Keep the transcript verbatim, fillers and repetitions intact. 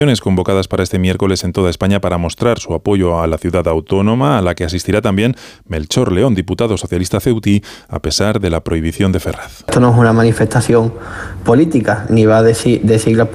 Convocadas para este miércoles en toda España para mostrar su apoyo a la ciudad autónoma, a la que asistirá también Melchor León, diputado socialista ceutí, a pesar de la prohibición de Ferraz. Esto no es una manifestación política, ni va a decir, decir